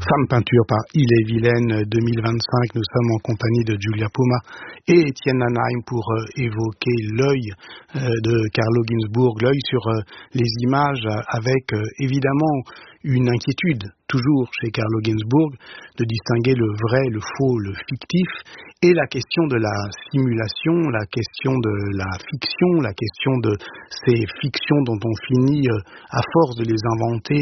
Femme peinture par Ille-et-Vilaine 2025. Nous sommes en compagnie de Julia Poma et Étienne Nanaim pour évoquer l'œil de Carlo Ginzburg, l'œil sur les images avec évidemment une inquiétude toujours chez Carlo Ginzburg de distinguer le vrai, le faux, le fictif et la question de la simulation, la question de la fiction, la question de ces fictions dont on finit à force de les inventer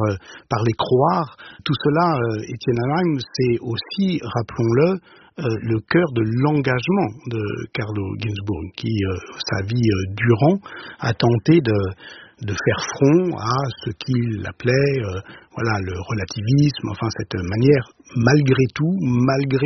par les croire. Tout cela, Étienne Nanaim, c'est aussi, rappelons-le, le cœur de l'engagement de Carlo Ginzburg qui, sa vie durant, a tenté de faire front à ce qu'il appelait le relativisme, enfin cette manière, malgré tout, malgré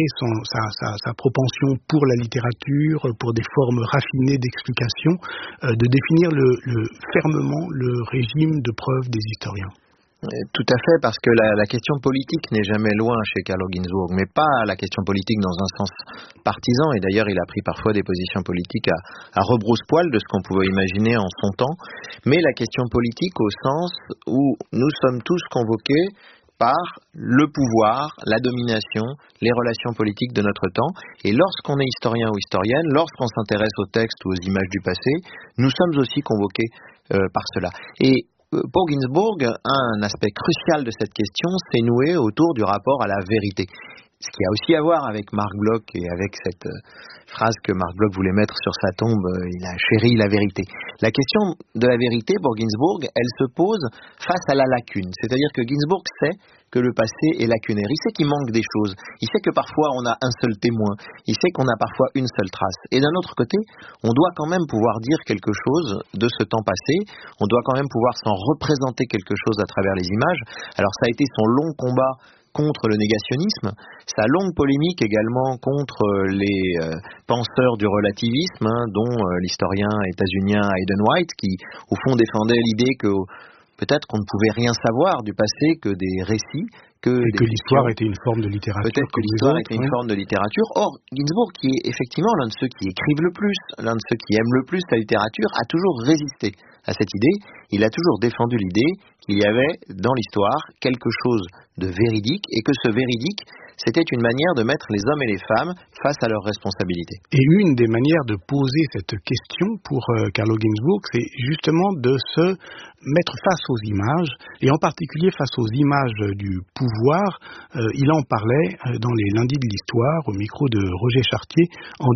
sa propension pour la littérature, pour des formes raffinées d'explication, de définir fermement le régime de preuve des historiens. Tout à fait, parce que la question politique n'est jamais loin chez Carlo Ginzburg, mais pas la question politique dans un sens partisan, et d'ailleurs il a pris parfois des positions politiques à rebrousse-poil de ce qu'on pouvait imaginer en son temps, mais la question politique au sens où nous sommes tous convoqués par le pouvoir, la domination, les relations politiques de notre temps, et lorsqu'on est historien ou historienne, lorsqu'on s'intéresse aux textes ou aux images du passé, nous sommes aussi convoqués par cela. Et pour Ginzburg, un aspect crucial de cette question s'est noué autour du rapport à la vérité. Ce qui a aussi à voir avec Marc Bloch et avec cette phrase que Marc Bloch voulait mettre sur sa tombe, il a chéri la vérité. La question de la vérité pour Ginzburg, elle se pose face à la lacune. C'est-à-dire que Ginzburg sait que le passé est lacunaire. Il sait qu'il manque des choses. Il sait que parfois on a un seul témoin. Il sait qu'on a parfois une seule trace. Et d'un autre côté, on doit quand même pouvoir dire quelque chose de ce temps passé. On doit quand même pouvoir s'en représenter quelque chose à travers les images. Alors ça a été son long combat contre le négationnisme, sa longue polémique également contre les penseurs du relativisme, dont l'historien états-unien Hayden White, qui au fond défendait l'idée que peut-être qu'on ne pouvait rien savoir du passé que des récits, que l'histoire était une forme de littérature. Peut-être que l'histoire était une forme de littérature. Or, Ginzburg, qui est effectivement l'un de ceux qui écrivent le plus, l'un de ceux qui aiment le plus la littérature, a toujours résisté à cette idée. Il a toujours défendu l'idée qu'il y avait dans l'histoire quelque chose de véridique et que ce véridique, c'était une manière de mettre les hommes et les femmes face à leurs responsabilités. Et une des manières de poser cette question pour Carlo Ginzburg, c'est justement de se mettre face aux images, et en particulier face aux images du pouvoir. Il en parlait dans les Lundis de l'Histoire, au micro de Roger Chartier, en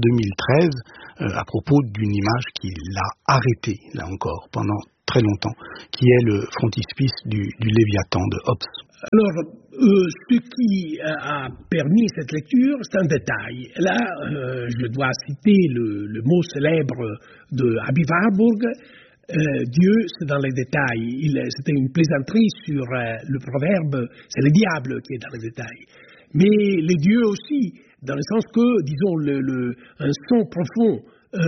2013, à propos d'une image qui l'a arrêté, là encore, pendant très longtemps, qui est le frontispice du Léviathan de Hobbes. Alors, ce qui a permis cette lecture, c'est un détail. Là, je dois citer le mot célèbre de Aby Warburg, Dieu, c'est dans les détails. C'était une plaisanterie sur le proverbe, c'est le diable qui est dans les détails. Mais les dieux aussi, dans le sens que, disons, un son profond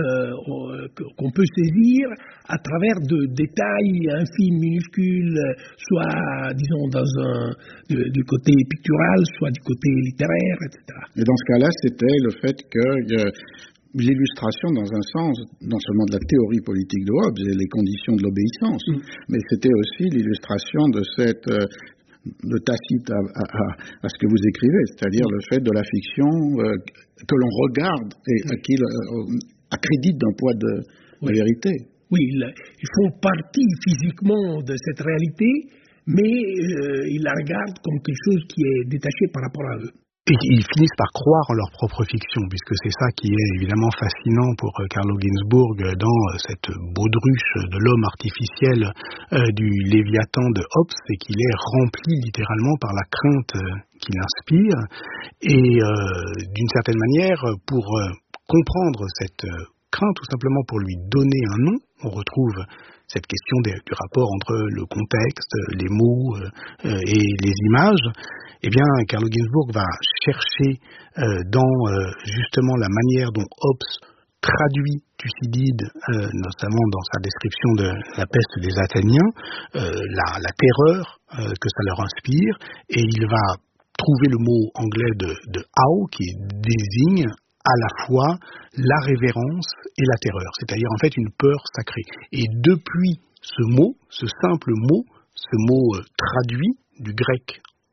qu'on peut saisir à travers de détails infimes, minuscules, soit, disons, du côté pictural, soit du côté littéraire, etc. Et dans ce cas-là, c'était le fait que l'illustration, dans un sens, non seulement de la théorie politique de Hobbes et les conditions de l'obéissance, mais c'était aussi l'illustration de Tacite à ce que vous écrivez, c'est-à-dire le fait de la fiction que l'on regarde et à qui accrédite d'un poids de vérité. Oui, ils font partie physiquement de cette réalité, mais ils la regardent comme quelque chose qui est détaché par rapport à eux. Et ils finissent par croire en leur propre fiction, puisque c'est ça qui est évidemment fascinant pour Carlo Ginzburg dans cette baudruche de l'homme artificiel du Léviathan de Hobbes, c'est qu'il est rempli littéralement par la crainte qu'il inspire, et d'une certaine manière, pour comprendre cette crainte, tout simplement pour lui donner un nom, on retrouve cette question du rapport entre le contexte, les mots et les images. Eh bien, Carlo Ginzburg va chercher dans justement la manière dont Hobbes traduit Thucydide, notamment dans sa description de la peste des Athéniens, la terreur que ça leur inspire, et il va trouver le mot anglais de awe qui désigne à la fois la révérence et la terreur, c'est-à-dire en fait une peur sacrée. Et depuis ce mot, ce simple mot, ce mot traduit du grec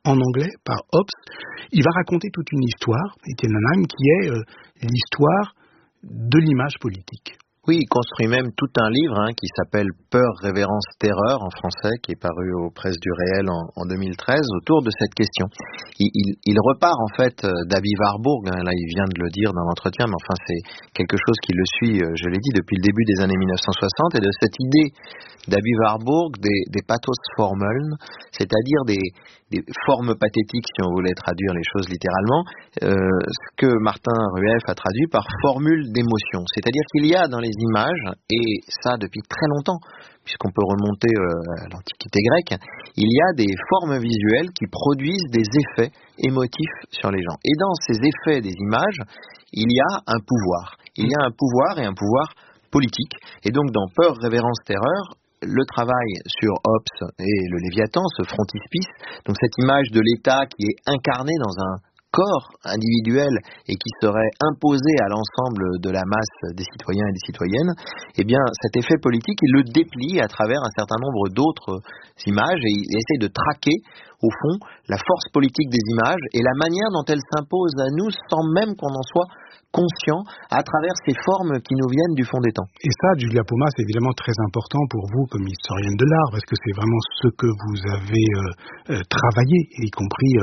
en anglais par Hobbes. Il va raconter toute une histoire, Étienne Nanaim, qui est l'histoire de l'image politique. Oui, il construit même tout un livre qui s'appelle Peur, révérence, terreur en français, qui est paru aux presses du réel en 2013, autour de cette question. Il repart en fait d'Abi Warburg, là il vient de le dire dans l'entretien, mais enfin c'est quelque chose qui le suit, je l'ai dit, depuis le début des années 1960, et de cette idée d'Abi Warburg des pathos formeln, c'est-à-dire des formes pathétiques, si on voulait traduire les choses littéralement, ce que Martin Rueff a traduit par formule d'émotion. C'est-à-dire qu'il y a dans les images, et ça depuis très longtemps, puisqu'on peut remonter à l'Antiquité grecque, il y a des formes visuelles qui produisent des effets émotifs sur les gens. Et dans ces effets des images, il y a un pouvoir. Il y a un pouvoir, et un pouvoir politique. Et donc dans Peur, révérence, terreur, le travail sur Hobbes et le Léviathan, ce frontispice, donc cette image de l'État qui est incarné dans un corps individuel et qui serait imposé à l'ensemble de la masse des citoyens et des citoyennes, eh bien cet effet politique, il le déplie à travers un certain nombre d'autres images et il essaie de traquer, au fond, la force politique des images et la manière dont elles s'imposent à nous sans même qu'on en soit conscient à travers ces formes qui nous viennent du fond des temps. Et ça, Julia Poma, c'est évidemment très important pour vous comme historienne de l'art, parce que c'est vraiment ce que vous avez travaillé, y compris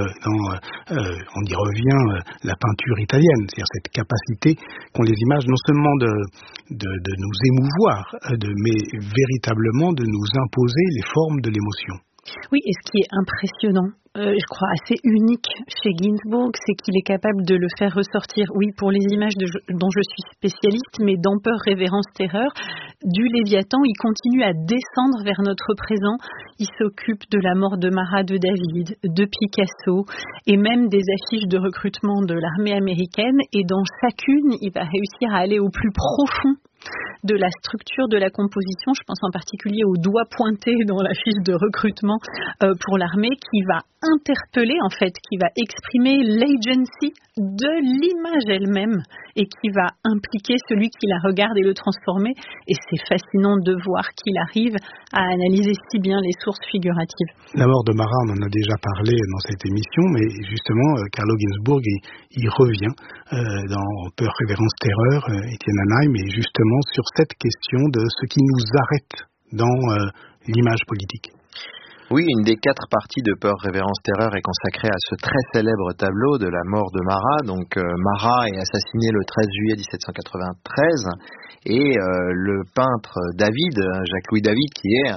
on y revient, la peinture italienne, c'est-à-dire cette capacité qu'ont les images non seulement de nous émouvoir, mais véritablement de nous imposer les formes de l'émotion. Oui, et ce qui est impressionnant, je crois assez unique chez Ginsburg, c'est qu'il est capable de le faire ressortir, oui, pour les images dont je suis spécialiste, mais dans Peur, révérence, terreur, du Léviathan, il continue à descendre vers notre présent. Il s'occupe de la mort de Marat de David, de Picasso, et même des affiches de recrutement de l'armée américaine, et dans chacune, il va réussir à aller au plus profond de la structure de la composition. Je pense en particulier au doigt pointé dans la fiche de recrutement pour l'armée, qui va interpeller en fait, qui va exprimer l'agency de l'image elle-même et qui va impliquer celui qui la regarde et le transformer. Et c'est fascinant de voir qu'il arrive à analyser si bien les sources figuratives. La mort de Marat, on en a déjà parlé dans cette émission, mais justement, Carlo Ginzburg, il revient dans Peur, révérence, terreur, Étienne Nanaim, et justement sur cette question de ce qui nous arrête dans l'image politique. Oui, une des 4 parties de Peur, révérence, terreur est consacrée à ce très célèbre tableau de la mort de Marat. Donc Marat est assassiné le 13 juillet 1793 et le peintre David, Jacques-Louis David, qui est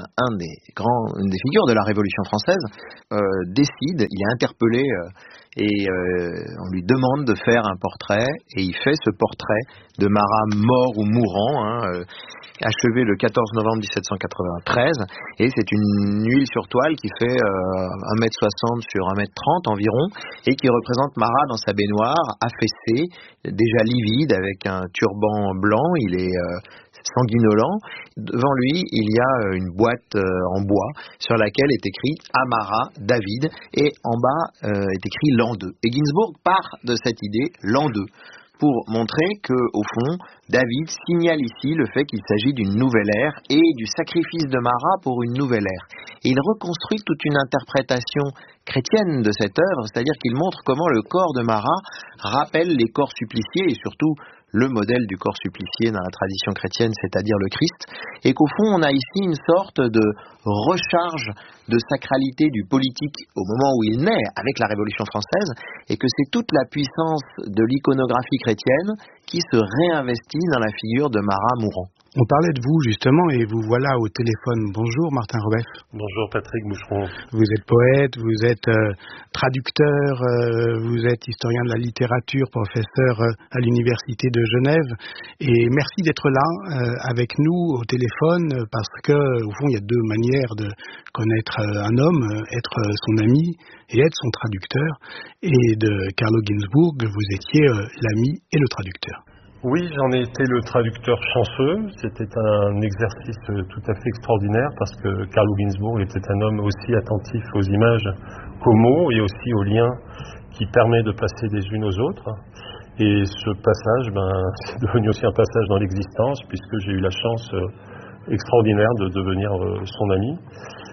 une des figures de la Révolution française, décide, il est interpellé et on lui demande de faire un portrait et il fait ce portrait de Marat mort ou mourant, achevé le 14 novembre 1793, et c'est une huile sur toile qui fait 1m60 sur 1m30 environ, et qui représente Marat dans sa baignoire, affaissé, déjà livide, avec un turban blanc, il est sanguinolent. Devant lui, il y a une boîte en bois sur laquelle est écrit Marat, David, et en bas est écrit l'an 2. Et Ginzburg part de cette idée, l'an 2, pour montrer que, au fond, David signale ici le fait qu'il s'agit d'une nouvelle ère et du sacrifice de Marat pour une nouvelle ère. Et il reconstruit toute une interprétation chrétienne de cette œuvre, c'est-à-dire qu'il montre comment le corps de Marat rappelle les corps suppliciés et surtout le modèle du corps supplicié dans la tradition chrétienne, c'est-à-dire le Christ, et qu'au fond on a ici une sorte de recharge de sacralité du politique au moment où il naît avec la Révolution française, et que c'est toute la puissance de l'iconographie chrétienne qui se réinvestit dans la figure de Marat mourant. On parlait de vous justement et vous voilà au téléphone. Bonjour Martin Rueff. Bonjour Patrick Boucheron. Vous êtes poète, vous êtes traducteur, vous êtes historien de la littérature, professeur à l'Université de Genève. Et merci d'être là avec nous au téléphone parce que au fond il y a 2 manières de connaître un homme, être son ami et être son traducteur. Et de Carlo Ginzburg, vous étiez l'ami et le traducteur. Oui, j'en ai été le traducteur chanceux. C'était un exercice tout à fait extraordinaire parce que Carlo Ginzburg était un homme aussi attentif aux images qu'aux mots et aussi aux liens qui permet de passer des unes aux autres. Et ce passage, c'est devenu aussi un passage dans l'existence puisque j'ai eu la chance extraordinaire de devenir son ami.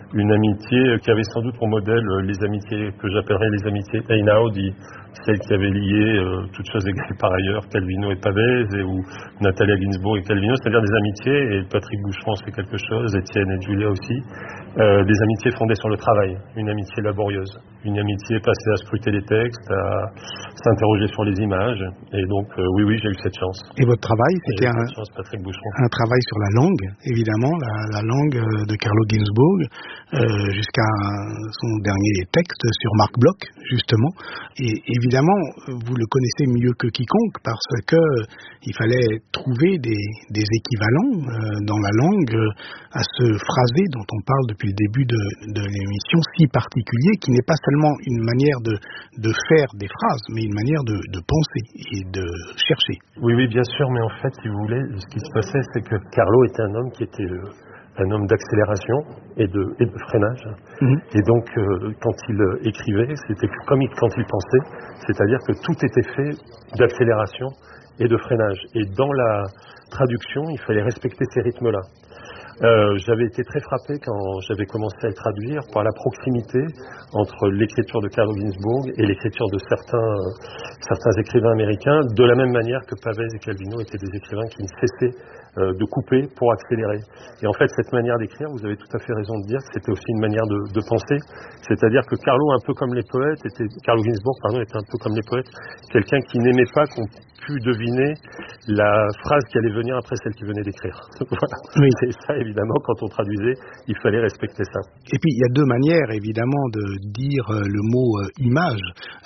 une amitié qui avait sans doute pour modèle les amitiés que j'appellerais les amitiés Einaudi, celles qui avaient lié, toutes choses égales par ailleurs, Calvino et Pavese, ou Natalia Ginzburg et Calvino, c'est-à-dire des amitiés, et Patrick Boucheron c'est quelque chose, Étienne et Julia aussi, des amitiés fondées sur le travail, une amitié laborieuse, une amitié passée à scruter les textes, à s'interroger sur les images, et donc oui, j'ai eu cette chance. Et votre travail, c'était Patrick Boucheron. Un travail sur la langue, évidemment, la langue de Carlo Ginzburg, jusqu'à son dernier texte sur Marc Bloch, justement. Et évidemment, vous le connaissez mieux que quiconque parce que il fallait trouver des équivalents dans la langue à ce phrasé dont on parle depuis le début de l'émission, si particulier, qui n'est pas seulement une manière de faire des phrases, mais une manière de penser et de chercher. Oui, bien sûr, mais en fait, si vous voulez, ce qui se passait, c'est que Carlo était un homme qui était un homme d'accélération et de freinage. Et donc, quand il écrivait, c'était comme quand il pensait, c'est-à-dire que tout était fait d'accélération et de freinage. Et dans la traduction, il fallait respecter ces rythmes-là. J'avais été très frappé quand j'avais commencé à le traduire par la proximité entre l'écriture de Carlo Ginzburg et l'écriture de certains écrivains américains, de la même manière que Pavese et Calvino étaient des écrivains qui ne cessaient de couper pour accélérer. Et en fait, cette manière d'écrire, vous avez tout à fait raison de dire que c'était aussi une manière de penser, c'est-à-dire que Carlo Ginzburg était un peu comme les poètes, quelqu'un qui n'aimait pas qu'on pu deviner la phrase qui allait venir après celle qu'il venait d'écrire. Voilà. Oui. C'est ça, évidemment, quand on traduisait, il fallait respecter ça. Et puis, il y a deux manières, évidemment, de dire le mot image,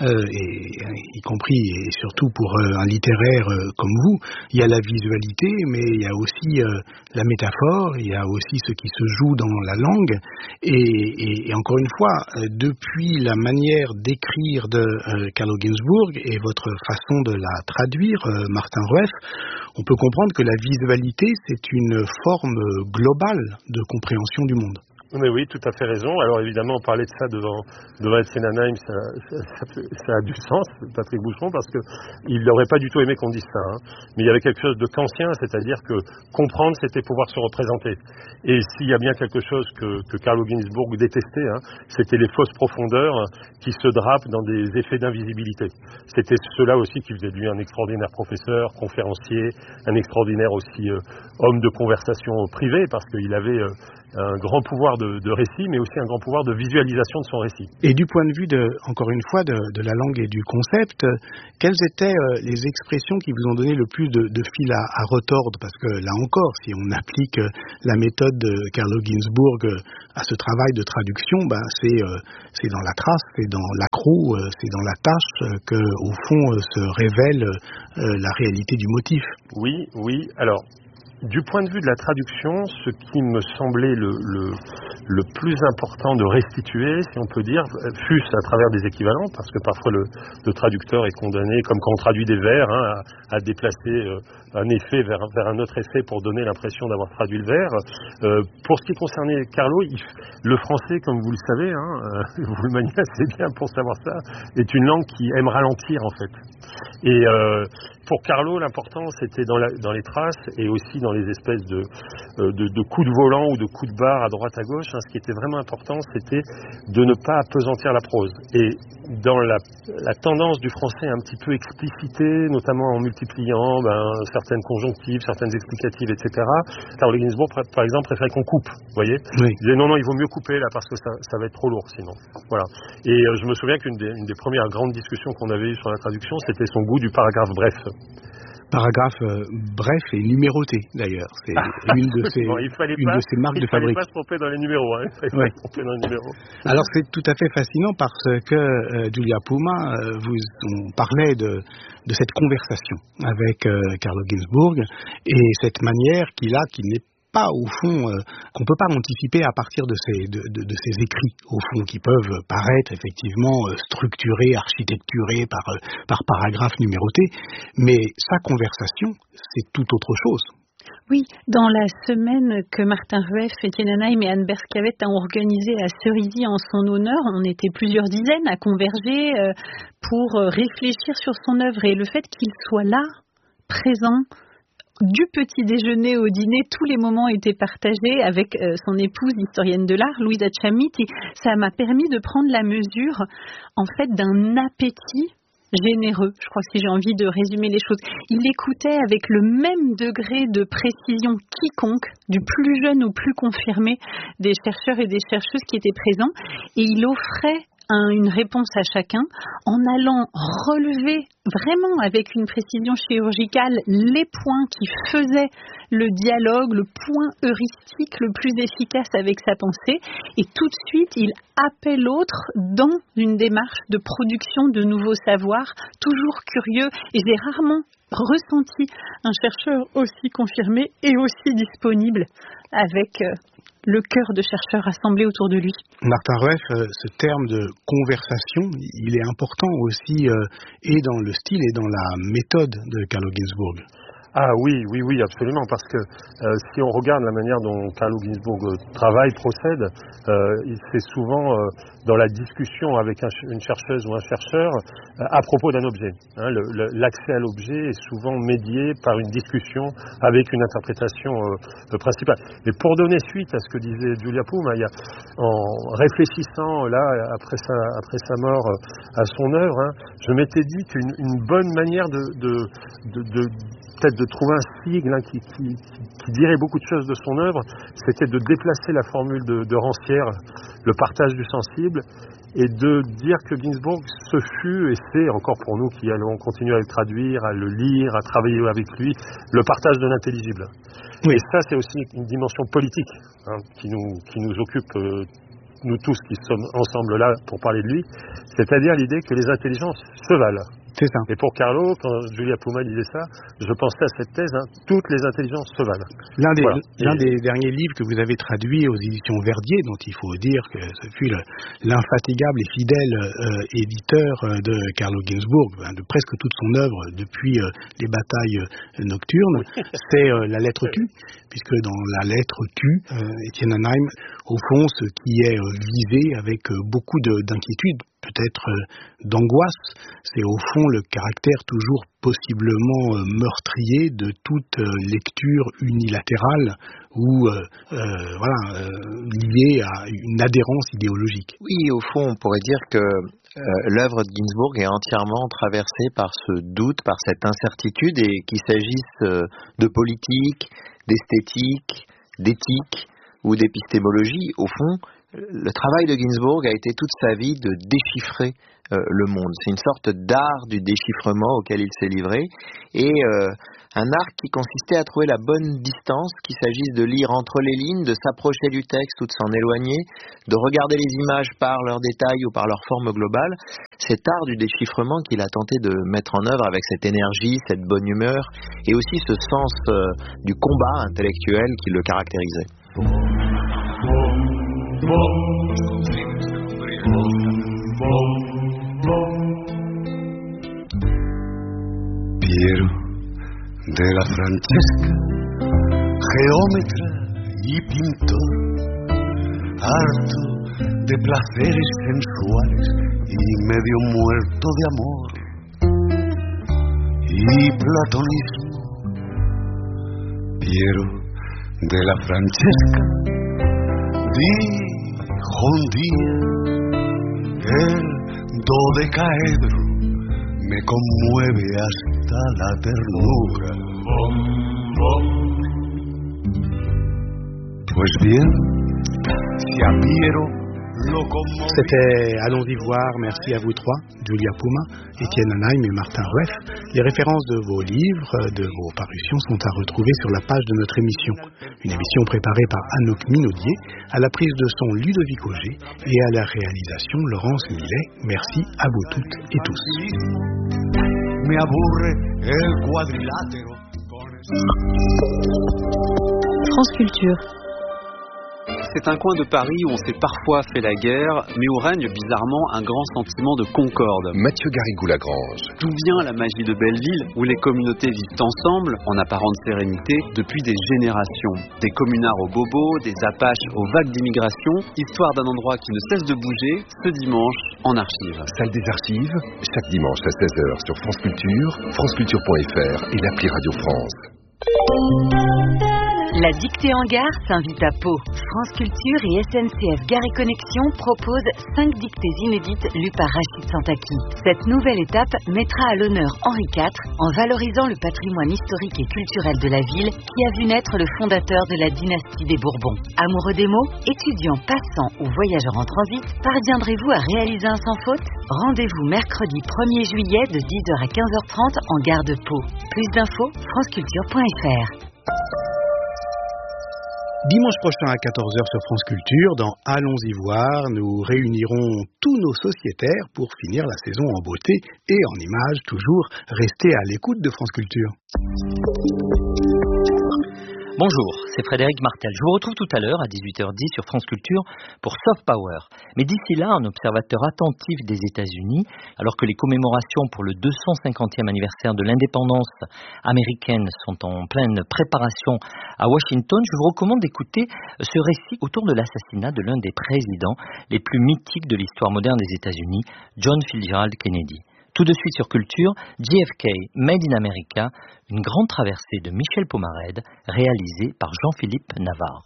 y compris et surtout pour un littéraire comme vous. Il y a la visualité, mais il y a aussi la métaphore, il y a aussi ce qui se joue dans la langue. Et encore une fois, depuis la manière d'écrire de Carlo Ginzburg et votre façon de la traduire, Martin Rueff, on peut comprendre que la visualité, c'est une forme globale de compréhension du monde. Mais oui, tout à fait raison. Alors évidemment, parler de ça devant Etienne Anaheim, ça a du sens, Patrick Boucheron, parce qu'il n'aurait pas du tout aimé qu'on dise ça. Mais il y avait quelque chose de kantien, c'est-à-dire que comprendre, c'était pouvoir se représenter. Et s'il y a bien quelque chose que Carlo Ginzburg détestait, c'était les fausses profondeurs qui se drapent dans des effets d'invisibilité. C'était cela aussi qui faisait de lui un extraordinaire professeur, conférencier, un extraordinaire aussi homme de conversation privée, parce qu'il avait un grand pouvoir de récit, mais aussi un grand pouvoir de visualisation de son récit. Et du point de vue, encore une fois, de la langue et du concept, quelles étaient les expressions qui vous ont donné le plus de fil à retordre? Parce que là encore, si on applique la méthode de Carlo Ginzburg à ce travail de traduction, c'est dans la trace, c'est dans l'accroc, c'est dans la tâche que, au fond, se révèle la réalité du motif. Oui. Alors, du point de vue de la traduction, ce qui me semblait le plus important de restituer, si on peut dire, fût-ce à travers des équivalents, parce que parfois le traducteur est condamné, comme quand on traduit des vers, à déplacer un effet vers un autre effet pour donner l'impression d'avoir traduit le vers. Pour ce qui concernait Carlo, le français, comme vous le savez, vous le maniez assez bien pour savoir ça, est une langue qui aime ralentir en fait. Et pour Carlo, l'important c'était dans les traces et aussi dans les espèces de coups de volant ou de coups de barre à droite à gauche. Ce qui était vraiment important, c'était de ne pas appesantir la prose. Et dans la tendance du français un petit peu explicité, notamment en multipliant certaines conjonctives, certaines explicatives, etc. Carlo Ginzburg, par exemple, préférait qu'on coupe, vous voyez. Oui. Il disait non, il vaut mieux couper là parce que ça va être trop lourd sinon. Voilà. Et je me souviens qu'une des premières grandes discussions qu'on avait eues sur la traduction, c'était son goût du paragraphe bref. Paragraphe bref et numéroté d'ailleurs. C'est une de ses marques de fabrique. Il ne fallait pas se tromper dans les numéros. Il fallait pas se tromper dans les numéros. Alors c'est tout à fait fascinant parce que Julia Puma, on parlait de cette conversation avec Carlo Ginzburg et cette manière qu'il a, qui n'est pas au fond, qu'on peut pas anticiper à partir de ces écrits au fond qui peuvent paraître effectivement structurés, architecturés par paragraphes numérotés, mais sa conversation c'est tout autre chose. Oui, dans la semaine que Martin Rueff, Etienne Anaheim et Anne Berscavette ont organisée à Cerisy en son honneur, on était plusieurs dizaines à converger pour réfléchir sur son œuvre et le fait qu'il soit là, présent, du petit déjeuner au dîner, tous les moments étaient partagés avec son épouse, historienne de l'art, Louisa Chamiti. Ça m'a permis de prendre la mesure, en fait, d'un appétit généreux, je crois que si j'ai envie de résumer les choses. Il écoutait avec le même degré de précision quiconque, du plus jeune au plus confirmé des chercheurs et des chercheuses qui étaient présents, et il offrait une réponse à chacun en allant relever vraiment avec une précision chirurgicale les points qui faisaient le dialogue, le point heuristique le plus efficace avec sa pensée, et tout de suite il happait l'autre dans une démarche de production de nouveaux savoirs, toujours curieux, et j'ai rarement ressenti un chercheur aussi confirmé et aussi disponible avec le cœur de chercheurs rassemblés autour de lui. Martin Rueff, ce terme de conversation, il est important aussi et dans le style et dans la méthode de Carlo Ginzburg. Ah oui, absolument, parce que si on regarde la manière dont Carlo Ginzburg travaille, procède, c'est souvent dans la discussion avec une chercheuse ou un chercheur à propos d'un objet. L'accès à l'objet est souvent médié par une discussion avec une interprétation principale. Mais pour donner suite à ce que disait Giulia Puma, en réfléchissant là après sa mort à son œuvre, je m'étais dit qu'une bonne manière peut-être de trouver un sigle qui dirait beaucoup de choses de son œuvre, c'était de déplacer la formule de Rancière, le partage du sensible, et de dire que Ginzburg, ce fut, et c'est encore pour nous qui allons continuer à le traduire, à le lire, à travailler avec lui, le partage de l'intelligible. Oui. Et ça, c'est aussi une dimension politique qui nous occupe, nous tous qui sommes ensemble là pour parler de lui, c'est-à-dire l'idée que les intelligences se valent. C'est ça. Et pour Carlo, quand Giulia Puma disait ça, je pensais à cette thèse, toutes les intelligences se valent. L'un des derniers livres que vous avez traduit aux éditions Verdier, dont il faut dire que ce fut l'infatigable et fidèle éditeur de Carlo Ginzburg, de presque toute son œuvre depuis les batailles nocturnes, c'est la lettre Q, puisque dans la lettre Q, Étienne Hanheim, au fond, ce qui est visé avec beaucoup d'inquiétude, peut-être d'angoisse, c'est au fond le caractère toujours possiblement meurtrier de toute lecture unilatérale ou liée à une adhérence idéologique. Oui, au fond, on pourrait dire que l'œuvre de Ginzburg est entièrement traversée par ce doute, par cette incertitude, et qu'il s'agisse de politique, d'esthétique, d'éthique ou d'épistémologie, au fond, le travail de Ginzburg a été toute sa vie de déchiffrer le monde. C'est une sorte d'art du déchiffrement auquel il s'est livré, et un art qui consistait à trouver la bonne distance, qu'il s'agisse de lire entre les lignes, de s'approcher du texte ou de s'en éloigner, de regarder les images par leurs détails ou par leur forme globale. Cet art du déchiffrement qu'il a tenté de mettre en œuvre avec cette énergie, cette bonne humeur, et aussi ce sens du combat intellectuel qui le caractérisait. Piero della Francesca, geómetra y pintor, harto de placeres sensuales y medio muerto de amor y platonismo. Piero de la Francesca dijo un día: el dodecaedro me conmueve hasta la ternura. Pues bien, si a Piero lo conmovió. C'était Allons-y voir, merci à vous trois, Giulia Puma, Étienne Hanheim et Martin Rueff. Les références de vos livres, de vos parutions sont à retrouver sur la page de notre émission. Une émission préparée par Anouk Minaudier, à la prise de son Ludovic Auger et à la réalisation Laurence Millet. Merci à vous toutes et tous. Me aburre el cuadrilátero. France Culture. C'est un coin de Paris où on s'est parfois fait la guerre, mais où règne bizarrement un grand sentiment de concorde. Mathieu Garrigou-Lagrange. D'où vient la magie de Belleville, où les communautés vivent ensemble, en apparente sérénité, depuis des générations. Des communards aux bobos, des apaches aux vagues d'immigration, histoire d'un endroit qui ne cesse de bouger, ce dimanche, en archives. Salle des archives, chaque dimanche à 16h sur France Culture, franceculture.fr et l'appli Radio France. La dictée en gare s'invite à Pau. France Culture et SNCF Gare et Connexion proposent 5 dictées inédites lues par Rachid Santaki. Cette nouvelle étape mettra à l'honneur Henri IV en valorisant le patrimoine historique et culturel de la ville qui a vu naître le fondateur de la dynastie des Bourbons. Amoureux des mots, étudiants, passants ou voyageurs en transit, parviendrez-vous à réaliser un sans faute? Rendez-vous mercredi 1er juillet de 10h à 15h30 en gare de Pau. Plus d'infos, franceculture.fr. Dimanche prochain à 14h sur France Culture, dans Allons-y voir, nous réunirons tous nos sociétaires pour finir la saison en beauté et en images, toujours restez à l'écoute de France Culture. Bonjour, c'est Frédéric Martel. Je vous retrouve tout à l'heure à 18h10 sur France Culture pour Soft Power. Mais d'ici là, un observateur attentif des États-Unis, alors que les commémorations pour le 250e anniversaire de l'indépendance américaine sont en pleine préparation à Washington, je vous recommande d'écouter ce récit autour de l'assassinat de l'un des présidents les plus mythiques de l'histoire moderne des États-Unis, John Fitzgerald Kennedy. Tout de suite sur Culture, JFK, Made in America, une grande traversée de Michel Pomarède, réalisée par Jean-Philippe Navarre.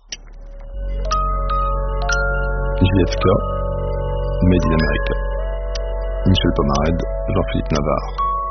JFK, Made in America. Michel Pomarède, Jean-Philippe Navarre.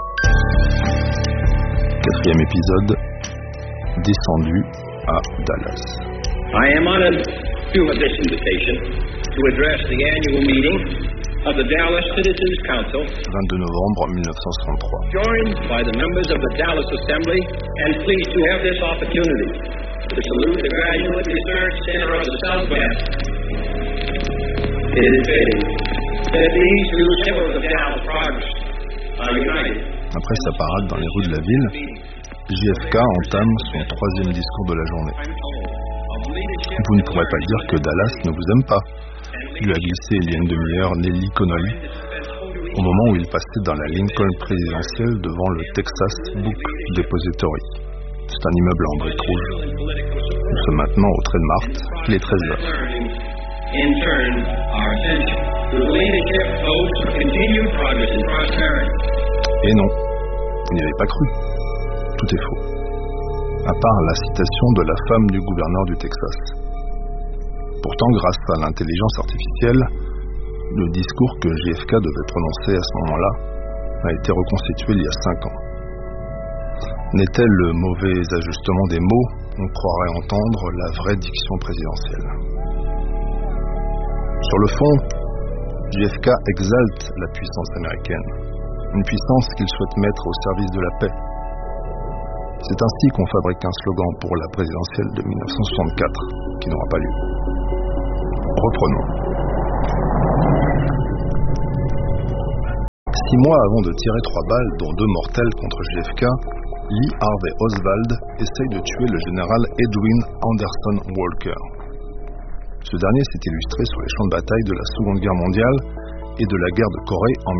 4e épisode, descendu à Dallas. I am honored to have this invitation to address the annual meeting of the Dallas Citizens Council, 22 novembre 1963. Joined by the members of the Dallas Assembly, and pleased to have this opportunity to salute the Graduate Research Center of the Southwest. It is fitting that these two symbols of Dallas progress are united. Après sa parade dans les rues de la ville, JFK entame son 3e discours de la journée. Vous ne pourrez pas dire que Dallas ne vous aime pas, lui a glissé il y a une demi-heure Nellie Connolly, au moment où il passait dans la Lincoln présidentielle devant le Texas Book Depository. C'est un immeuble en briques rouges. Nous sommes maintenant au trait de Marthe, il est 13h. Et non, vous n'y avez pas cru. Tout est faux. À part la citation de la femme du gouverneur du Texas. Pourtant, grâce à l'intelligence artificielle, le discours que JFK devait prononcer à ce moment-là a été reconstitué il y a 5 ans. N'est-elle le mauvais ajustement des mots? On croirait entendre la vraie diction présidentielle. Sur le fond, JFK exalte la puissance américaine, une puissance qu'il souhaite mettre au service de la paix. C'est ainsi qu'on fabrique un slogan pour la présidentielle de 1964, qui n'aura pas lieu. Reprenons. 6 mois avant de tirer 3 balles, dont 2 mortelles contre JFK, Lee Harvey Oswald essaye de tuer le général Edwin Anderson Walker. Ce dernier s'est illustré sur les champs de bataille de la Seconde Guerre mondiale et de la guerre de Corée en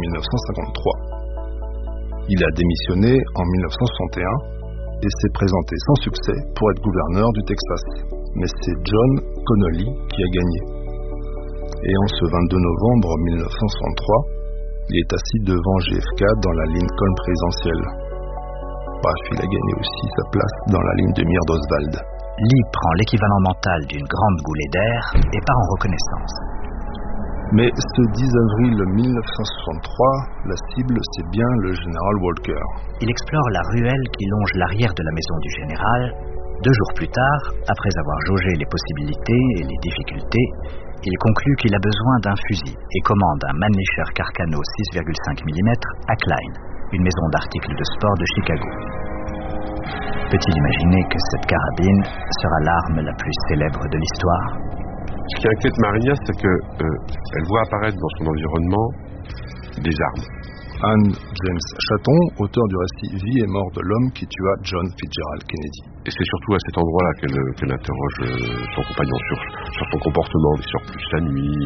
1953. Il a démissionné en 1961 et s'est présenté sans succès pour être gouverneur du Texas. Mais c'est John Connolly qui a gagné. Et en ce 22 novembre 1963, il est assis devant JFK dans la Lincoln présidentielle. Bref, il a gagné aussi sa place dans la ligne de mire d'Oswald. Lee prend l'équivalent mental d'une grande goulée d'air et part en reconnaissance. Mais ce 10 avril 1963, la cible, c'est bien le général Walker. Il explore la ruelle qui longe l'arrière de la maison du général. 2 jours plus tard, après avoir jaugé les possibilités et les difficultés, il conclut qu'il a besoin d'un fusil et commande un Mannlicher Carcano 6,5 mm à Klein, une maison d'articles de sport de Chicago. Peut-il imaginer que cette carabine sera l'arme la plus célèbre de l'histoire? Ce qui inquiète Maria, c'est qu'elle voit apparaître dans son environnement des armes. Anne James Chatton, auteur du récit Vie et mort de l'homme qui tua John Fitzgerald Kennedy. Et c'est surtout à cet endroit-là qu'elle interroge son compagnon sur son comportement. Il sort plus la nuit,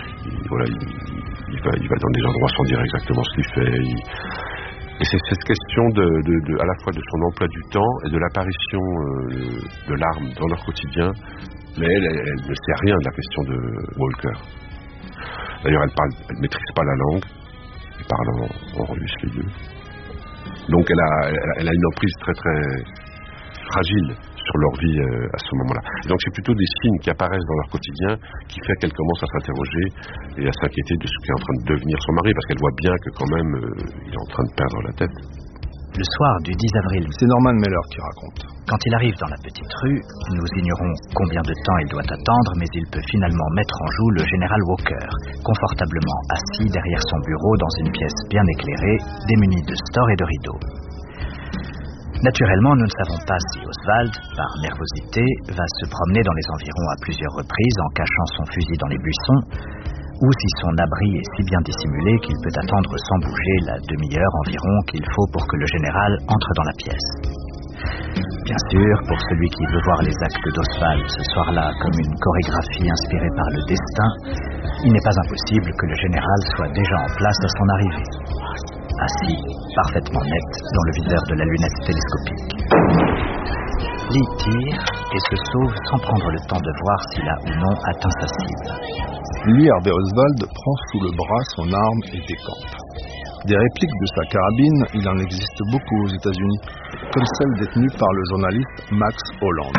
il va dans des endroits sans dire exactement ce qu'il fait. Et c'est cette question à la fois de son emploi du temps et de l'apparition de l'arme dans leur quotidien. Mais elle ne sait rien de la question de Walker. D'ailleurs, elle ne maîtrise pas la langue. Elle parle en russe, les deux. Donc, elle a une emprise très, très fragile sur leur vie à ce moment-là. Et donc c'est plutôt des signes qui apparaissent dans leur quotidien qui fait qu'elle commence à s'interroger et à s'inquiéter de ce qu'est en train de devenir son mari, parce qu'elle voit bien que quand même il est en train de perdre la tête. Le soir du 10 avril, c'est Norman Mailer qui raconte. Quand il arrive dans la petite rue, nous ignorons combien de temps il doit attendre, mais il peut finalement mettre en joue le général Walker, confortablement assis derrière son bureau dans une pièce bien éclairée, démunie de stores et de rideaux. Naturellement, nous ne savons pas si Oswald, par nervosité, va se promener dans les environs à plusieurs reprises en cachant son fusil dans les buissons, ou si son abri est si bien dissimulé qu'il peut attendre sans bouger la demi-heure environ qu'il faut pour que le général entre dans la pièce. Bien sûr, pour celui qui veut voir les actes d'Oswald ce soir-là comme une chorégraphie inspirée par le destin, il n'est pas impossible que le général soit déjà en place à son arrivée, assis, parfaitement net, dans le viseur de la lunette télescopique. Lee tire et se sauve sans prendre le temps de voir s'il a ou non atteint sa cible. Lee Harvey Oswald prend sous le bras son arme et décampe. Des répliques de sa carabine, il en existe beaucoup aux États-Unis, comme celle détenue par le journaliste Max Holland.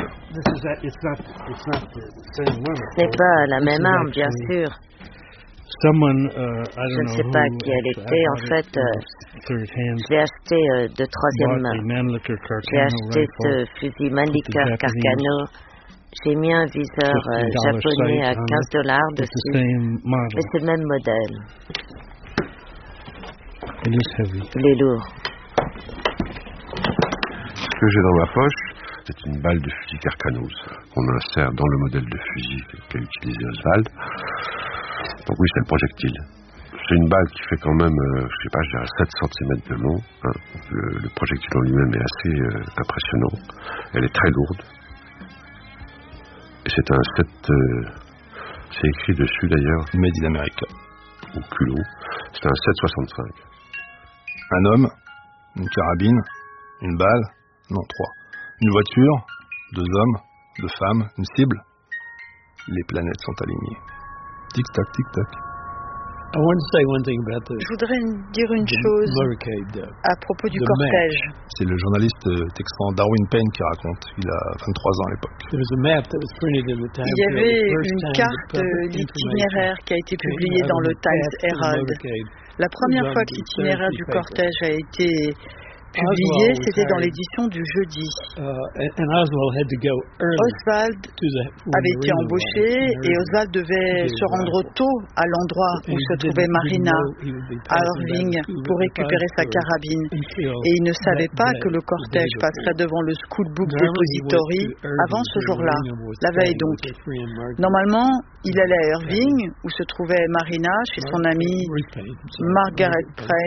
Ce n'est pas la même arme, bien sûr. Je ne sais pas qui elle était. En fait, je l'ai acheté de troisième main. J'ai acheté ce fusil Mannlicher Carcano. J'ai mis un viseur japonais à $15 dessus. Mais c'est le même modèle. Il est lourd. Ce que j'ai dans ma poche, c'est une balle de fusil Carcanos qu'on insère dans le modèle de fusil qu'a utilisé Oswald. Donc oui, c'est le projectile. C'est une balle qui fait quand même, je dirais 7 cm de long. Hein. Le projectile en lui-même est assez impressionnant. Elle est très lourde. Et c'est un 7... c'est écrit dessus d'ailleurs. Made in America. Au culot. C'est un 7,65. Un homme, une carabine, une balle, non 3. Une voiture, 2 hommes, 2 femmes, une cible. Les planètes sont alignées. Tic-tac, tic-tac. Je voudrais dire une chose à propos du cortège. C'est le journaliste texan Darwin Payne qui raconte. Il a 23 ans à l'époque. Il y avait une carte de l'itinéraire qui a été publiée dans le Times Herald. La première fois que l'itinéraire du cortège a été publié, c'était dans l'édition du jeudi. Oswald avait été embauché et Oswald devait se rendre tôt à l'endroit où se trouvait Marina à Irving pour récupérer sa carabine. Et il ne savait pas que le cortège passerait devant le School Book Depository avant ce jour-là, la veille donc. Normalement, il allait à Irving où se trouvait Marina chez son amie Margaret Prey.